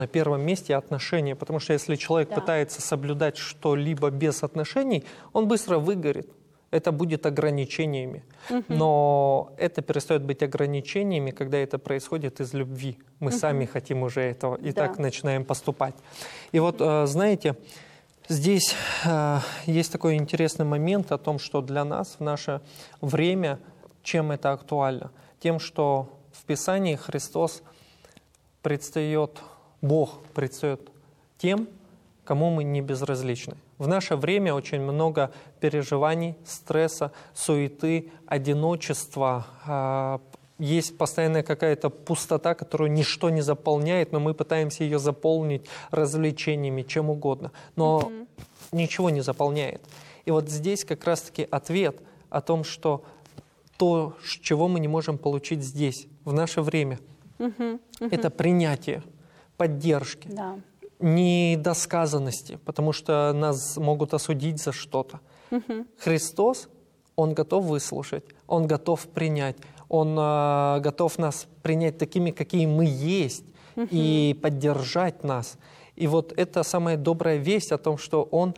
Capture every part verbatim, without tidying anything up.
на первом месте отношения, потому что если человек Да. пытается соблюдать что-либо без отношений, он быстро выгорит. Это будет ограничениями. Мгм. Но это перестает быть ограничениями, когда это происходит из любви. Мы Мгм. сами хотим уже этого, и Да. так начинаем поступать. И вот, э, знаете, здесь э, есть такой интересный момент о том, что для нас в наше время, чем это актуально? Тем, что в Писании Христос предстает, Бог предстает тем, кому мы не безразличны. В наше время очень много переживаний, стресса, суеты, одиночества. а, Есть постоянная какая-то пустота, которую ничто не заполняет, но мы пытаемся ее заполнить развлечениями, чем угодно. Но Мгм. ничего не заполняет. И вот здесь как раз-таки ответ о том, что то, ш- чего мы не можем получить здесь, в наше время, Мгм. Мгм. это принятие, поддержки, Да. недосказанности, потому что нас могут осудить за что-то. Мгм. Христос, Он готов выслушать, Он готов принять, Он а, готов нас принять такими, какие мы есть, и поддержать нас. И вот это самая добрая весть о том, что Он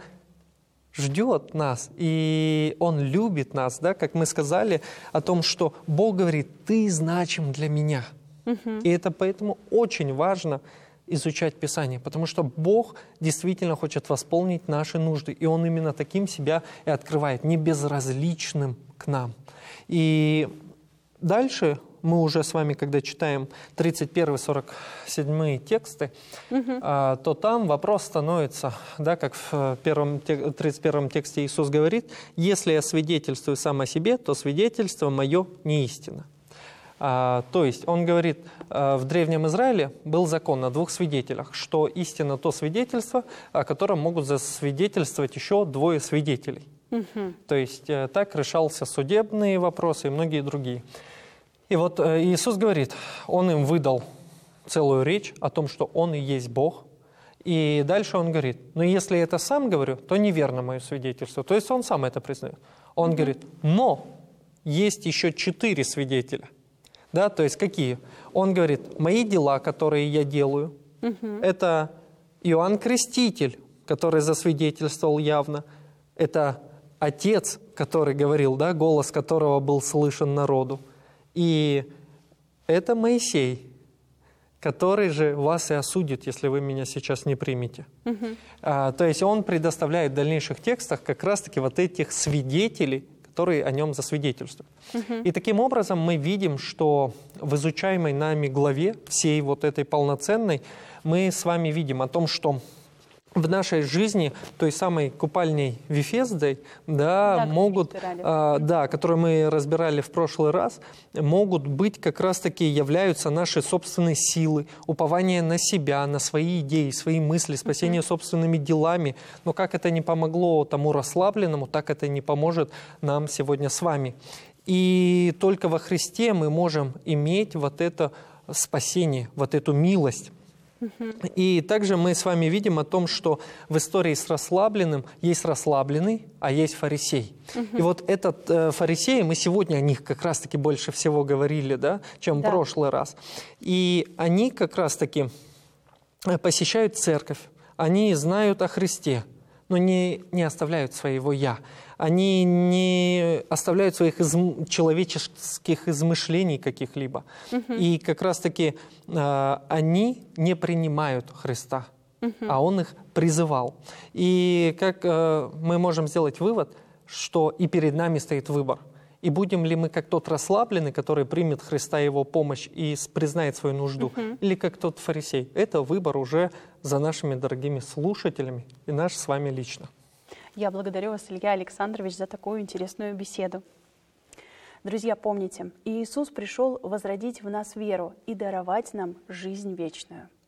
ждет нас, и Он любит нас, да, как мы сказали, о том, что Бог говорит, ты значим для меня. Мгм. И это поэтому очень важно изучать Писание, потому что Бог действительно хочет восполнить наши нужды, и Он именно таким себя и открывает, не безразличным к нам. И дальше мы уже с вами, когда читаем тридцать первый сорок седьмые тексты, а, то там вопрос становится, да, как в первом, те- тридцать первом тексте Иисус говорит, «Если я свидетельствую сам о себе, то свидетельство мое не истина». А, то есть он говорит, а, в Древнем Израиле был закон на двух свидетелях, что истина то свидетельство, о котором могут засвидетельствовать еще двое свидетелей. Мгм. То есть э, так решался судебные вопросы и многие другие. И вот э, Иисус говорит, Он им выдал целую речь о том, что Он и есть Бог. И дальше Он говорит, но если я это сам говорю, то неверно мое свидетельство. То есть Он сам это признает. Он говорит, но есть еще четыре свидетеля. Да, то есть какие? Он говорит, мои дела, которые я делаю, это Иоанн Креститель, который засвидетельствовал явно, это Отец, который говорил, да, голос которого был слышен народу, и это Моисей, который же вас и осудит, если вы меня сейчас не примете. А, то есть он предоставляет в дальнейших текстах как раз-таки вот этих свидетелей, которые о нем засвидетельствуют. И таким образом мы видим, что в изучаемой нами главе, всей вот этой полноценной, мы с вами видим о том, что в нашей жизни той самой купальней Вифездой, да, Да, могут, разбирали. а, да, которую мы разбирали в прошлый раз, могут быть как раз-таки являются наши собственные силы, упование на себя, на свои идеи, свои мысли, спасение собственными делами. Но как это не помогло тому расслабленному, так это не поможет нам сегодня с вами. И только во Христе мы можем иметь вот это спасение, вот эту милость. И также мы с вами видим о том, что в истории с расслабленным есть расслабленный, а есть фарисей. И вот этот э, фарисей, мы сегодня о них как раз-таки больше всего говорили, да, чем Да. в прошлый раз. И они как раз-таки э, посещают церковь, они знают о Христе, но не, не оставляют своего «я». Они не оставляют своих изм- человеческих измышлений каких-либо. И как раз-таки э, они не принимают Христа, а Он их призывал. И как э, мы можем сделать вывод, что и перед нами стоит выбор. И будем ли мы как тот расслабленный, который примет Христа и Его помощь и с- признает свою нужду, или как тот фарисей. Это выбор уже за нашими дорогими слушателями и наш с вами лично. Я благодарю вас, Илья Александрович, за такую интересную беседу. Друзья, помните, Иисус пришел возродить в нас веру и даровать нам жизнь вечную.